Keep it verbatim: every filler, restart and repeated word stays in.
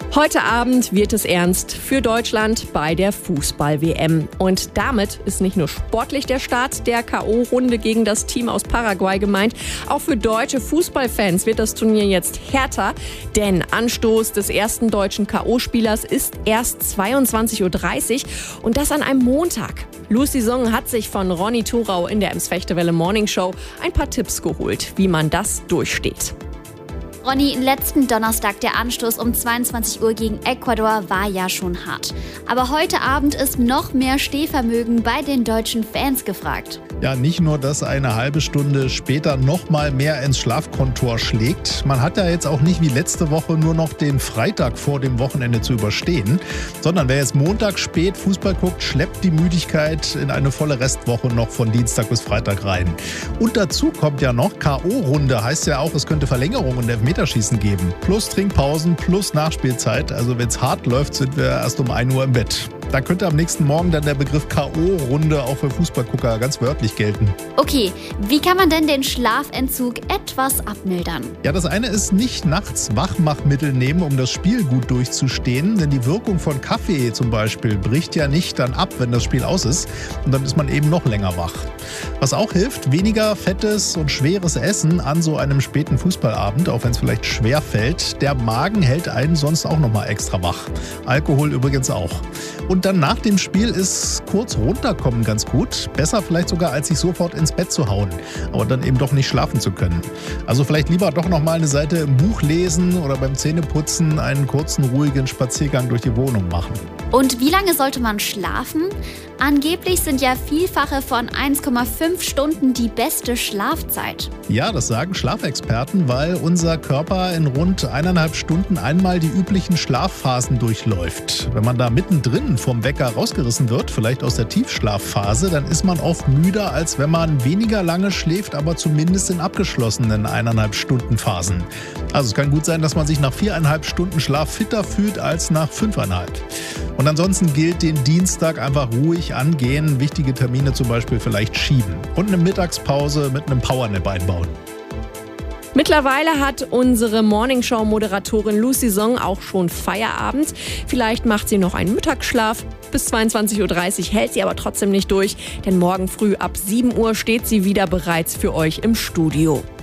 Heute Abend wird es ernst für Deutschland bei der Fußball-W M. Und damit ist nicht nur sportlich der Start der K O-Runde gegen das Team aus Paraguay gemeint. Auch für deutsche Fußballfans wird das Turnier jetzt härter. Denn Anstoß des ersten deutschen K O-Spielers ist erst zweiundzwanzig Uhr dreißig und das an einem Montag. Lucy Song hat sich von Ronny Thorau in der Ems-Fechtewelle Morning Show ein paar Tipps geholt, wie man das durchsteht. Ronny, letzten Donnerstag der Anstoß um zweiundzwanzig Uhr gegen Ecuador war ja schon hart. Aber heute Abend ist noch mehr Stehvermögen bei den deutschen Fans gefragt. Ja, nicht nur, dass eine halbe Stunde später noch mal mehr ins Schlafkontor schlägt. Man hat ja jetzt auch nicht wie letzte Woche nur noch den Freitag vor dem Wochenende zu überstehen, sondern wer jetzt Montag spät Fußball guckt, schleppt die Müdigkeit in eine volle Restwoche noch von Dienstag bis Freitag rein. Und dazu kommt ja noch K O-Runde, heißt ja auch, es könnte Verlängerung und Elfmeterschießen geben. Plus Trinkpausen, plus Nachspielzeit. Also wenn es hart läuft, sind wir erst um ein Uhr im Bett. Da könnte am nächsten Morgen dann der Begriff K O-Runde auch für Fußballgucker ganz wörtlich gelten. Okay, wie kann man denn den Schlafentzug etwas abmildern? Ja, das eine ist nicht nachts Wachmachmittel nehmen, um das Spiel gut durchzustehen. Denn die Wirkung von Kaffee zum Beispiel bricht ja nicht dann ab, wenn das Spiel aus ist. Und dann ist man eben noch länger wach. Was auch hilft, weniger fettes und schweres Essen an so einem späten Fußballabend, auch wenn es vielleicht schwer fällt. Der Magen hält einen sonst auch noch mal extra wach. Alkohol übrigens auch. Und dann nach dem Spiel ist kurz runterkommen ganz gut. Besser vielleicht sogar, als sich sofort ins Bett zu hauen. Aber dann eben doch nicht schlafen zu können. Also vielleicht lieber doch noch mal eine Seite im Buch lesen oder beim Zähneputzen einen kurzen, ruhigen Spaziergang durch die Wohnung machen. Und wie lange sollte man schlafen? Angeblich sind ja Vielfache von eins Komma fünf Stunden die beste Schlafzeit. Ja, das sagen Schlafexperten, weil unser Körper in rund eineinhalb Stunden einmal die üblichen Schlafphasen durchläuft. Wenn man da mittendrin vom Wecker rausgerissen wird, vielleicht aus der Tiefschlafphase, dann ist man oft müder, als wenn man weniger lange schläft, aber zumindest in abgeschlossenen eineinhalb Stunden Phasen. Also es kann gut sein, dass man sich nach viereinhalb Stunden Schlaf fitter fühlt als nach fünfeinhalb. Und ansonsten gilt, den Dienstag einfach ruhig angehen, wichtige Termine zum Beispiel vielleicht schieben und eine Mittagspause mit einem Powernap einbauen. Mittlerweile hat unsere Morningshow-Moderatorin Lucy Song auch schon Feierabend. Vielleicht macht sie noch einen Mittagsschlaf. Bis zweiundzwanzig Uhr dreißig hält sie aber trotzdem nicht durch, denn morgen früh ab sieben Uhr steht sie wieder bereits für euch im Studio.